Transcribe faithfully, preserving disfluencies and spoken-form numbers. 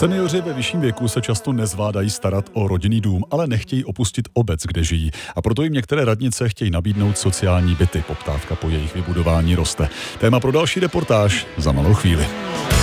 Seniori ve vyšším věku se často nezvládají starat o rodinný dům, ale nechtějí opustit obec, kde žijí. A proto jim některé radnice chtějí nabídnout sociální byty. Poptávka po jejich vybudování roste. Téma pro další reportáž za malou chvíli.